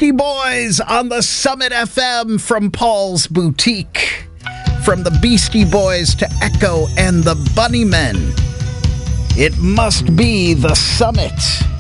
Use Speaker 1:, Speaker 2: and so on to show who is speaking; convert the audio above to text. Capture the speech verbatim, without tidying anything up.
Speaker 1: Beastie Boys on the Summit F M from Paul's Boutique. From the Beastie Boys to Echo and the Bunnymen. It must be the Summit.